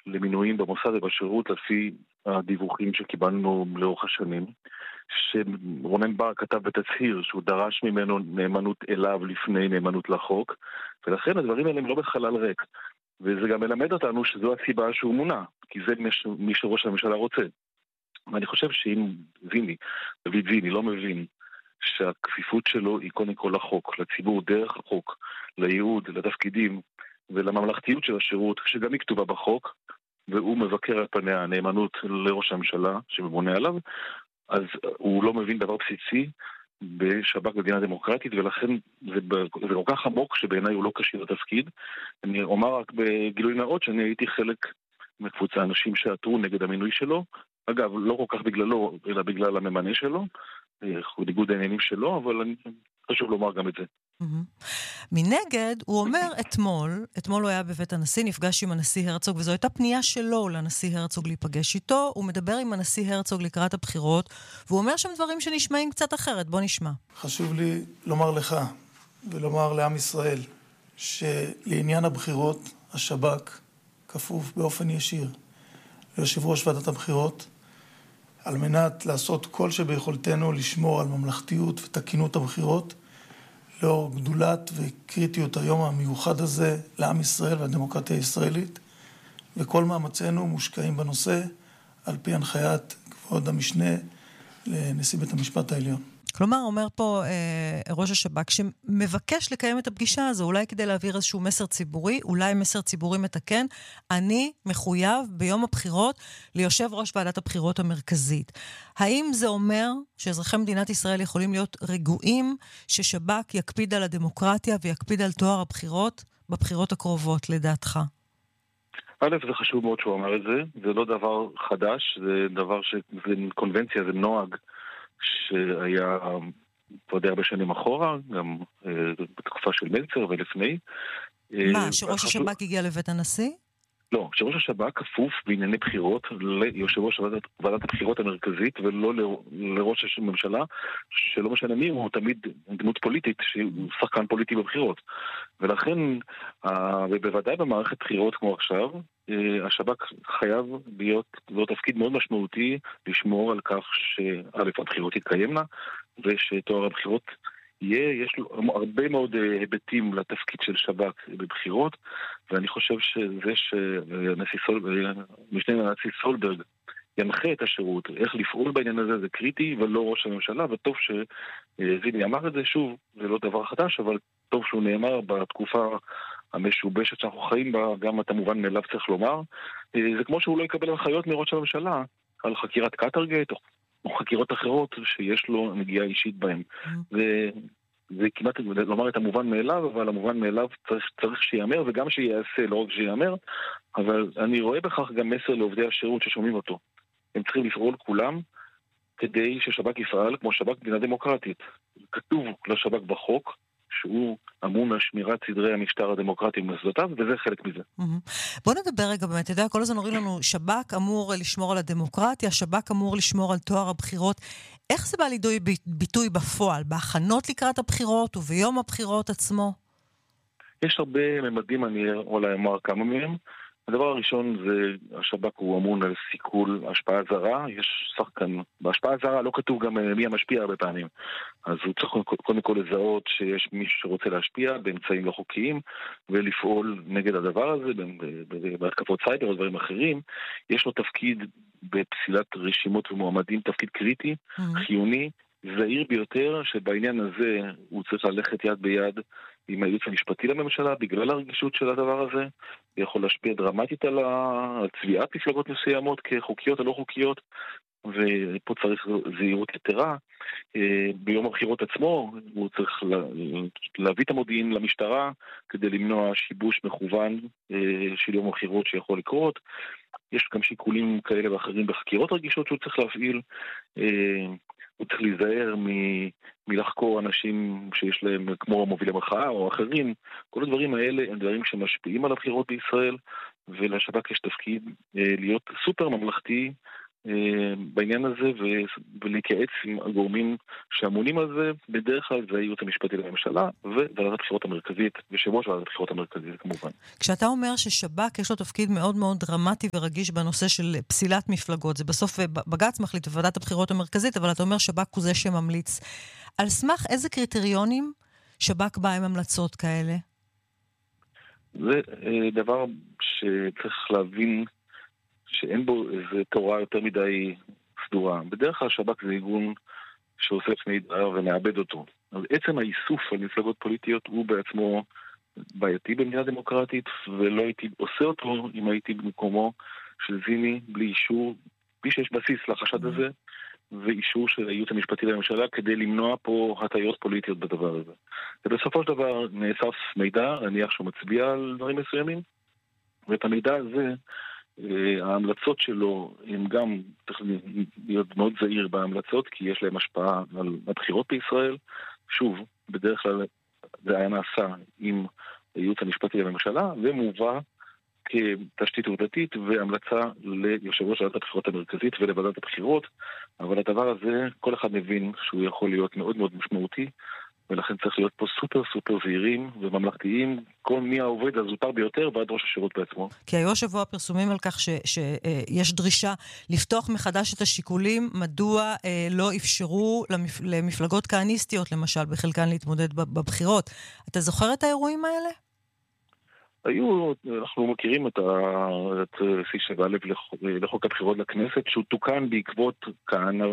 למינויים במוסד ובשירות לפי הדיווחים שקיבלנו לאורך השנים, שרונן בר כתב בתצהיר שהוא דרש ממנו נאמנות אליו לפני נאמנות לחוק, ולכן הדברים האלה הם לא בחלל ריק. וזה גם מלמד אותנו שזו הסיבה שהוא מונה, כי זה מי שראש הממשלה רוצה. ואני חושב שאם דוד זיני לא מבין שהכפיפות שלו היא קודם כל לחוק, לציבור דרך החוק, לייעוד, לתפקידים ולממלכתיות של השירות, שגם היא כתובה בחוק, והוא מבקר על פניה הנאמנות לראש הממשלה שממונה עליו, אז הוא לא מבין דבר בסיסי בשב"כ במדינה דמוקרטית, ולכן זה כל כך עמוק שבעיניי הוא לא כשיר לתפקיד. אני אומר רק בגילוי נאות שאני הייתי חלק מקבוצה אנשים שעתרו נגד המינוי שלו, אגב, לא כל כך בגללו, אלא בגלל הממנה שלו, ניגוד העניינים שלו, אבל חשוב לומר גם את זה. מנגד, הוא אומר אתמול הוא היה בבית הנשיא, נפגש עם הנשיא הרצוג, וזו הייתה פנייה שלו לנשיא הרצוג להיפגש איתו, הוא מדבר עם הנשיא הרצוג לקראת הבחירות, והוא אומר שם דברים שנשמעים קצת אחרת, בוא נשמע. חשוב לי לומר לך ולומר לעם ישראל, שלעניין הבחירות, השב"כ כפוף באופן ישיר ליושב ראש ועדת הבחירות, על מנת לעשות כל שביכולתנו לשמור על ממלכתיות ותקינות הבחירות, לאור גדולת וקריטיות היום המיוחד הזה לעם ישראל והדמוקרטיה הישראלית, וכל מאמצינו מושקעים בנושא על פי הנחיית כבוד המשנה לנשיא בית המשפט העליון. כלומר, אומר פה ראש השב"כ שמבקש לקיים את הפגישה הזו, אולי כדי להעביר איזשהו מסר ציבורי, אולי מסר ציבורי מתקן, אני מחויב ביום הבחירות ליושב ראש ועדת הבחירות המרכזית. האם זה אומר שאזרחי מדינת ישראל יכולים להיות רגועים ששב"כ יקפיד על הדמוקרטיה ויקפיד על טוהר הבחירות בבחירות הקרובות, לדעתך? א', זה חשוב מאוד שהוא אמר את זה, זה לא דבר חדש, זה דבר זה קונבנציה, זה נוהג, שהיה כבר די הרבה שנים אחורה, גם בתקופה של מלצר ולפני. מה, שראש השב"כ הגיע לבית הנשיא? לא, שראש השב"כ כפוף בענייני בחירות ליושב ראש ועדת הבחירות המרכזית, ולא לראש הממשלה, שלא משנה מי, הוא תמיד דמות פוליטית, שהוא שחקן פוליטי בבחירות. ולכן, ובוודאי במערכת בחירות כמו עכשיו, השב"כ חייב להיות תפקיד מאוד משמעותי לשמור על כך שא' הבחירות יתקיימנה, ושתואר הבחירות יש לו הרבה מאוד היבטים לתפקיד של שב"כ בבחירות, ואני חושב שזה משנה לנשיא סולברג ינחה את השירות, איך לפעול בעניין הזה, זה קריטי, ולא ראש הממשלה, וטוב שזיני אמר את זה, שוב, זה לא דבר חדש, אבל טוב שהוא נאמר בתקופה המשובשת שאנחנו חיים בה, גם את המובן מאליו צריך לומר. זה כמו שהוא לא יקבל הנחיות מראש הממשלה על חקירת קטרגייט או חקירות אחרות שיש לו נגיעה אישית בהם. זה כמעט לומר את המובן מאליו, אבל המובן מאליו צריך שיאמר, וגם שיעשה, לא רק שיאמר, אבל אני רואה בכך גם מסר לעובדי השירות ששומעים אותו. הם צריכים לפעול כולם כדי ששב"כ יפעל כמו שב"כ מדינה דמוקרטית. כתוב לשב"כ בחוק שהוא אמון על שמירת סדרי המשטר הדמוקרטי ומוסדותיו, וזה חלק מזה. בוא נדבר רגע באמת, אתה יודע, כל הזמן אומרים לנו, שב"כ אמור לשמור על הדמוקרטיה, שב"כ אמור לשמור על טוהר הבחירות. איך זה בא לידי ביטוי בפועל, בהכנות לקראת הבחירות וביום הבחירות עצמו? יש הרבה ממדים, אני אולי אמר כמה מהם. הדבר הראשון זה, השב"כ הוא אמון על סיכול השפעה זרה, יש שחקן, בהשפעה זרה לא כתוב גם מי המשפיע הרבה פעמים, אז הוא צריך קודם כל לזהות שיש מישהו שרוצה להשפיע באמצעים לא חוקיים, ולפעול נגד הדבר הזה, בהתקפות סייבר או דברים אחרים. יש לו תפקיד בפסילת רשימות ומועמדים, תפקיד קריטי, חיוני, זהיר ביותר, שבעניין הזה הוא צריך ללכת יד ביד עם הייעוץ המשפטי לממשלה, בגלל הרגישות של הדבר הזה, יכול להשפיע דרמטית על צביעת מפלגות מסוימות כחוקיות או לא חוקיות, ופה צריך זהירות יתרה. ביום הבחירות עצמו הוא צריך להביא את המודיעין למשטרה כדי למנוע שיבוש מכוון של יום הבחירות שיכול לקרות. יש גם שיקולים כאלה ואחרים בחקירות רגישות שהוא צריך להפעיל. הוא צריך להיזהר מלחקור אנשים שיש להם כמו מובילי מחאה או אחרים. כל הדברים האלה הם דברים שמשפיעים על הבחירות בישראל, ולשב"כ יש תפקיד להיות סופר ממלכתי בעניין הזה ולהתייעץ עם הגורמים שאמונים על זה. בדרך כלל זה הייעוץ המשפטי לממשלה וועדת הבחירות המרכזית, יושב ראש ועדת הבחירות המרכזית כמובן. כשאתה אומר ששב"כ יש לו תפקיד מאוד מאוד דרמטי ורגיש בנושא של פסילת מפלגות, זה בסוף בג"ץ מחליט בוועדת הבחירות המרכזית, אבל אתה אומר שב"כ הוא זה שממליץ. על סמך איזה קריטריונים שב"כ בא עם המלצות כאלה? זה דבר שצריך להבין שאין בו איזו תורה יותר מדי סדורה. בדרך כלל שב"כ זה ארגון שאוסף מידע ומאבד אותו. אז עצם האיסוף על מפלגות פוליטיות הוא בעצמו בעייתי במדינה דמוקרטית, ולא הייתי עושה אותו אם הייתי במקומו של זיני בלי אישור, בלי שיש בסיס לחשד הזה, ואישור של הייעוץ המשפטי לממשלה כדי למנוע פה הטיות פוליטיות בדבר הזה. ובסופו של דבר נאסף מידע, נניח שהוא מצביע על דברים מסוימים, ואת המידע הזה, ההמלצות שלו הם גם צריך להיות מאוד זהיר בהמלצות, כי יש להם השפעה על הבחירות בישראל. שוב, בדרך כלל זה היה נעשה עם הייעוץ המשפטי לממשלה, ומובא כתשתית עובדתית והמלצה ליושב ראש ועדת הבחירות המרכזית ולוועדת הבחירות. אבל הדבר הזה, כל אחד מבין שהוא יכול להיות מאוד מאוד משמעותי, ולכן צריך להיות פה סופר סופר זהירים וממלכתיים, כל מי העובד הזוטר ביותר ועד ראש השירות בעצמו. כי היו שבוע פרסומים על כך שיש דרישה לפתוח מחדש את השיקולים, מדוע לא אפשרו למפלגות כהניסטיות, למשל, בחלקן להתמודד בבחירות. אתה זוכר את האירועים האלה? אנחנו מכירים את סעיף 7א לחוק הבחירות לכנסת, שהוא תוקן בעקבות כהנא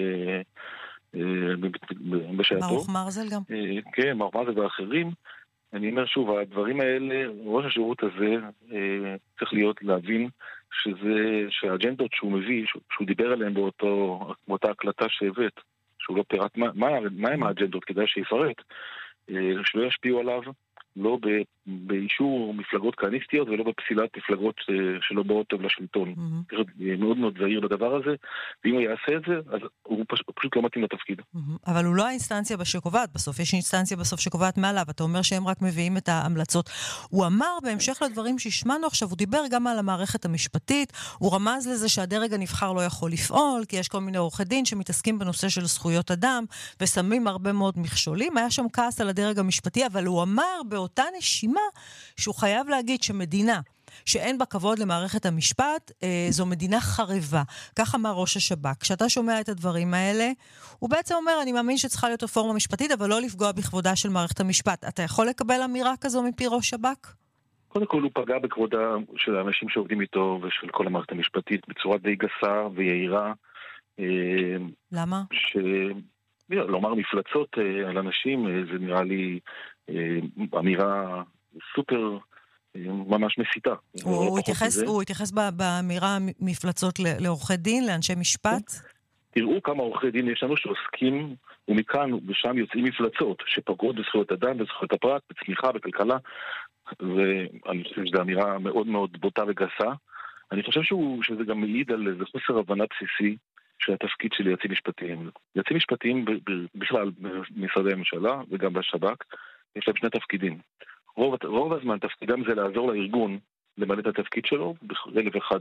בשעתו. ברוך מרזל גם. כן, ברוך מרזל ואחרים. אני אומר שוב, הדברים האלה, ראש השירות הזה צריך להבין שהאג'נדות שהוא מביא, שהוא דיבר עליהן באותה הקלטה שהבאת, שהוא לא פירט מה הם האג'נדות, כדאי שיפרט, שלא ישפיעו עליו, לא באישור מפלגות כהניסטיות ולא בפסילת מפלגות שלא באות טוב לשלטון. מאוד מאוד זהיר בדבר הזה, ואם הוא יעשה את זה, אז הוא פשוט לא מתאים לתפקיד. אבל הוא לא האינסטנציה שקובעת בסוף, יש אינסטנציה בסוף שקובעת מעליו, אתה אומר שהם רק מביאים את ההמלצות. הוא אמר בהמשך לדברים שהשמענו עכשיו, הוא דיבר גם על המערכת המשפטית, הוא רמז לזה שהדרג הנבחר לא יכול לפעול, כי יש כל מיני עורכי דין שמתעסקים בנושא של זכויות אדם, ושמים הרבה מאוד מכשולים. היה שם כעס על הדרג המשפטי, אבל הוא אמר באותה נשימה שהוא חייב להגיד שמדינה שאין בה כבוד למערכת המשפט, זו מדינה חרבה. כך אמר ראש השב"כ. כשאתה שומע את הדברים האלה, הוא בעצם אומר, אני מאמין שצריכה להיות רפורמה משפטית, אבל לא לפגוע בכבודה של מערכת המשפט. אתה יכול לקבל אמירה כזו מפי ראש שב"כ? קודם כל הוא פגע בכבודה של האנשים שעובדים איתו ושל כל המערכת המשפטית בצורה די גסה ויעירה. למה? לומר מפלצות על אנשים, זה נראה לי אמירה סופר ממש מסיתה. הוא התייחס באמירה מפלצות לעורכי דין, לאנשי משפט? תראו כמה עורכי דין יש לנו שעוסקים, ומכאן ושם יוצאים מפלצות, שפוגעות בזכויות אדם, בזכויות הפרט, בצמיחה, בכלכלה, ואני חושב שזו אמירה מאוד מאוד בוטה וגסה. אני חושב שזה גם מעיד על איזה חוסר הבנה בסיסי של התפקיד של יועצים משפטיים. יועצים משפטיים בכלל במשרדי הממשלה וגם בשב"כ, יש להם שני תפקידים. רוב הזמן תפקידם זה לעזור לארגון למלא את התפקיד שלו, באלף אחד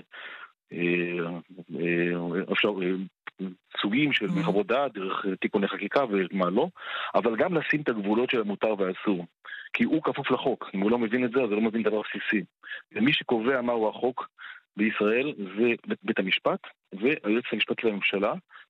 סוגים של מחוות דעת, דרך תיקוני חקיקה ומה לא, אבל גם לשים את הגבולות של המותר והאסור. כי הוא כפוף לחוק. אם הוא לא מבין את זה, אז הוא לא מבין דבר בסיסי. ומי שקובע מהו החוק בישראל זה בית המשפט והיועץ המשפטי לממשלה,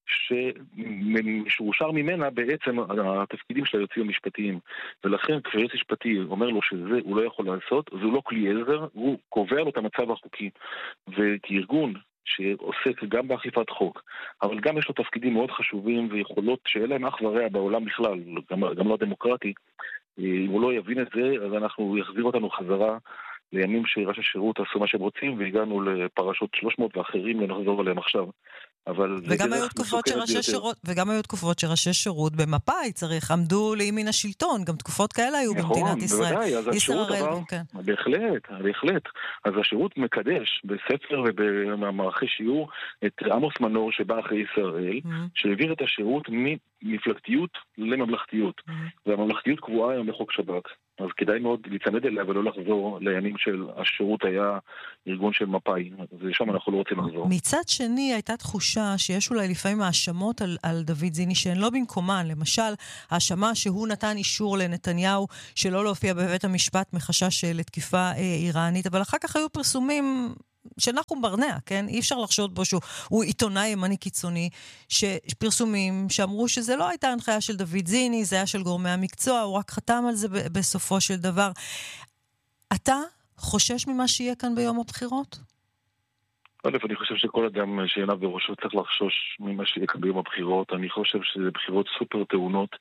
שמשושר ממנה בעצם התפקידים של היועצים המשפטיים. ולכן כשהיועץ המשפטי אומר לו שזה הוא לא יכול לעשות, זה לא כלי עזר, הוא קובע לו את המצב החוקי. וכארגון שעוסק גם באכיפת חוק, אבל גם יש לו תפקידים מאוד חשובים ויכולות שאין להם אח ורע בעולם בכלל, גם לא דמוקרטי. אם הוא לא יבין את זה, אז הוא יחזיר אותנו חזרה לימים שראש השירות עשו מה שהם רוצים, והגענו לפרשות 300 ואחרים, לא נחזור עליהם עכשיו. וגם היו תקופות שראשי שירות במפא"י עמדו לימין השלטון, גם תקופות כאלה היו במדינת ישראל. נכון, בוודאי, אז השירות דבר, בהחלט. אז השירות מקדש בספר ובמערכי שיעור את עמוס מנור שבא אחרי ישראל, שהעביר את השירות ממפלגתיות לממלכתיות. והממלכתיות קבועה היום בחוק שב"כ. אז כדאי מאוד להצמד אליה ולא לחזור לימים של השירות היה ארגון של מפא"י. ושם אנחנו לא רוצים לחזור. מצד שני, הייתה תחושה שיש אולי לפעמים האשמות על דוד זיני שהן לא במקומן. למשל, האשמה שהוא נתן אישור לנתניהו שלא להופיע בבית המשפט מחשש לתקיפה איראנית, אבל אחר כך היו פרסומים שנחום ברנע, כן? אי אפשר לחשוד בו שהוא עיתונאי ימני קיצוני, שפרסומים שאמרו שזה לא הייתה הנחיה של דוד זיני, זה היה של גורמי המקצוע, הוא רק חתם על זה בסופו של דבר. אתה חושש ממה שיהיה כאן ביום הבחירות? אני חושב שכל אדם שעיניו בראשו צריך לחשוש ממה שיהיה כאן ביום הבחירות. אני חושב שזה בחירות סופר טעונות,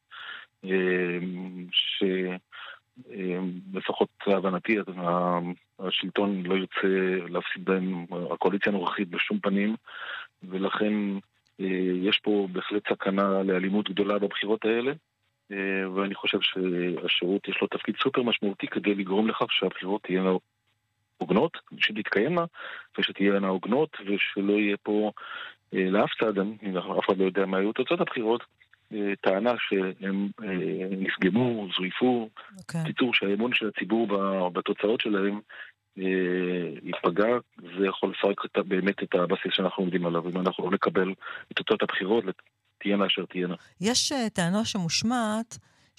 לפחות להבנתי, השלטון לא יוצא להפסיד בהם, הקואליציה הנוכחית בשום פנים, ולכן יש פה בהחלט סכנה לאלימות גדולה בבחירות האלה, ואני חושב שהשירות יש לו תפקיד סופר משמעותי כדי לגרום לכך שהבחירות תהיינה הוגנות, שתתקיימנה, ושתהיינה הוגנות, ושלא יהיה פה לאף צד, אף אחד לא יודע מה היו תוצאות הבחירות, טענה שהם נפגמו, זויפו, קיצור שהאמון של הציבור בתוצאות שלהם ייפגע, זה יכול לפרק באמת את הבסיס שאנחנו עומדים עליו. אם אנחנו לא נקבל את תוצאות הבחירות, תהיינה אשר תהיינה. יש טענה שמושמעת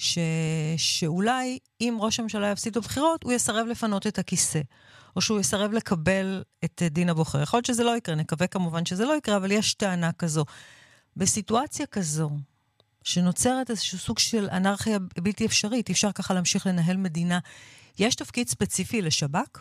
שאולי אם ראש הממשלה יפסיד בבחירות, הוא יסרב לפנות את הכיסא, או שהוא יסרב לקבל את דין הבוחר. יכול להיות שזה לא יקרה, נקווה כמובן שזה לא יקרה, אבל יש טענה כזו. בסיטואציה כזו, שנוצרת איזשהו סוג של אנרכיה בלתי אפשרית, אפשר ככה להמשיך לנהל מדינה. יש תפקיד ספציפי לשב"כ?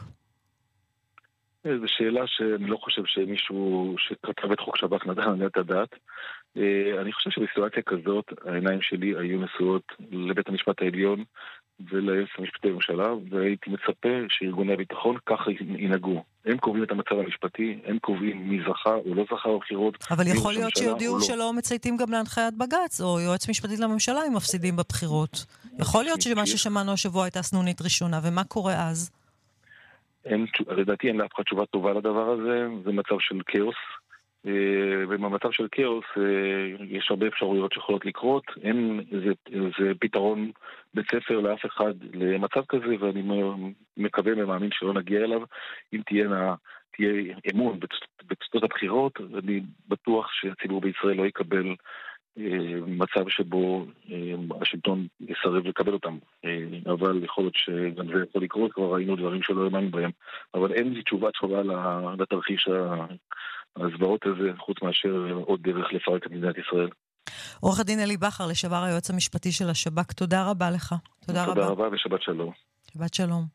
זו שאלה שאני לא חושב שמישהו שכתב את חוק שב"כ נדע על את הדעת. אני חושב שבסיטואציה כזאת העיניים שלי היו נשואות לבית המשפט העליון וליועץ המשפטי לממשלה, והייתי מצפה שארגוני הביטחון ככה ינהגו. הם קובעים את המצב המשפטי, הם קובעים מי זכה או לא זכה בבחירות. אבל יכול להיות שיודיעו שלא מצייתים גם להנחיית בג"ץ, או יועץ משפטי לממשלה אם מפסידים בבחירות. יכול להיות שמה ששמענו השבוע הייתה סנונית ראשונה, ומה קורה אז? לדעתי אין לאף אחד תשובה טובה לדבר הזה, זה מצב של כאוס. ובמצב של כאוס יש הרבה אפשרויות שיכולות לקרות, אין איזה פתרון בית ספר לאף אחד למצב כזה, ואני מקווה ומאמין שלא נגיע אליו. אם תהיה אמון בתוצאות הבחירות, אני בטוח שהציבור בישראל לא יקבל מצב שבו השלטון יסרב לקבל אותם, אבל יכול להיות שגם זה יכול לקרות, כבר ראינו דברים שלא האמנו בהם, אבל אין לי תשובה לתרחיש הזוועות הזה, חוץ מאשר עוד דרך לפרק את מדינת ישראל. עורך הדין אלי בכר, לשעבר היועץ המשפטי של השב"כ, תודה רבה לך. תודה רבה ושבת שלום. שבת שלום.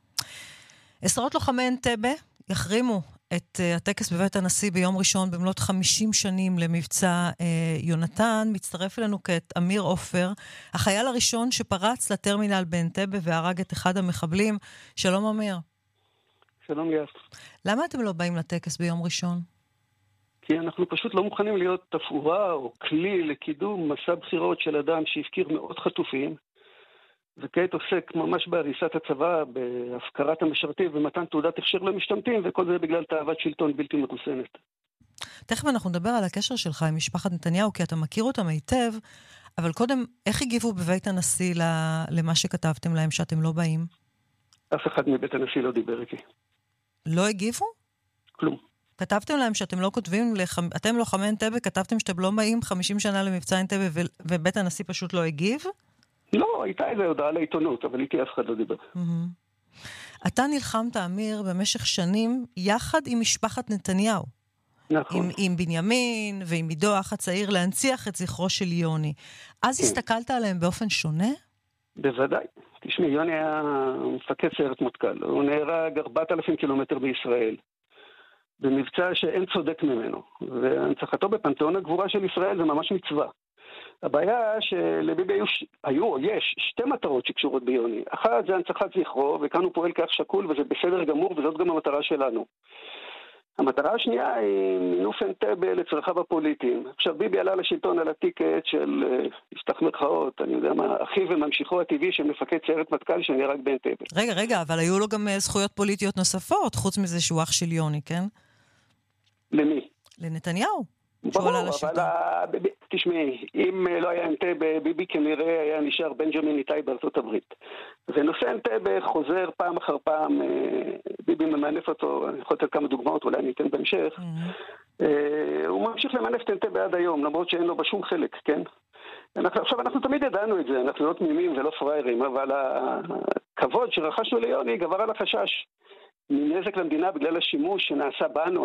עשרות לוחמי אנטבה יחרימו את הטקס בבית הנשיא ביום ראשון במלאת 50 שנים למבצע יונתן. מצטרף אלינו כעת אמיר עופר, החייל הראשון שפרץ לטרמינל באנטבה והרג את אחד המחבלים. שלום אמיר. שלום יאס. למה אתם לא באים לטקס ביום ראשון? כי אנחנו פשוט לא מוכנים להיות תפאורה או כלי לקידום מסע בחירות של אדם שהפקיר מאות חטופים, וכעת עוסק ממש בהריסת הצבא, בהפקרת המשרתים ומתן תעודת הכשר למשתמטים, וכל זה בגלל תאוות שלטון בלתי מחוסנת. תכף אנחנו נדבר על הקשר שלך עם משפחת נתניהו, כי אתה מכיר אותם היטב, אבל קודם, איך הגיבו בבית הנשיא למה שכתבתם להם שאתם לא באים? אף אחד מבית הנשיא לא דיבר איתי. לא הגיבו? כלום. כתבתם להם שאתם לא כותבים, אתם לוחמי אנטבה, כתבתם שאתם לא באים 50 שנה למבצע אנטבה, ובית הנשיא פשוט לא הגיב? לא, הייתה איזו הודעה לעיתונות, אבל איתי אף אחד לא דיבר. אתה נלחמת, אמיר, במשך שנים, יחד עם משפחת נתניהו. נכון. עם בנימין ועם עידו האח הצעיר, להנציח את זכרו של יוני. אז הסתכלת עליהם באופן שונה? בוודאי. תשמעי, יוני היה מפקד סיירת מטכ"ל. הוא נהרג 4,000 קילומטר בישראל. במבצע שאין צודק ממנו. והנצחתו בפנתיאון הגבורה של ישראל זה ממש מצווה. הבעיה שלביבי יש שתי מטרות שקשורות ביוני. אחת זה הנצחת זכרו, וכאן הוא פועל כך שקול, וזה בסדר גמור, וזאת גם המטרה שלנו. המטרה השנייה היא מינוף אנטבה לצרכיו הפוליטיים. עכשיו ביבי עלה לשלטון על הטיקט של, יפתח מרכאות, אני יודע מה, אחיו וממשיכו הטבעי של מפקד סיירת מטכ"ל שנהרג באנטבה. רגע, אבל היו לו גם זכויות פוליטיות נוספות, חוץ מזה שהוא אח של יוני, כן? למי? לנתניהו. ברור, אבל תשמעי, אם לא היה אנטבה, ביבי כנראה היה נשאר בנג'מין ניתאי בארצות הברית. ונושא אנטבה חוזר פעם אחר פעם, ביבי ממנף אותו, אני יכול לתת כמה דוגמאות, אולי אני אתן בהמשך. הוא ממשיך למנף את אנטבה עד היום, למרות שאין לו בשום חלק, כן? עכשיו, אנחנו תמיד ידענו את זה, אנחנו לא תמימים ולא פריירים, אבל הכבוד שרכשנו ליוני גבר על החשש מנזק למדינה בגלל השימוש שנעשה בנו,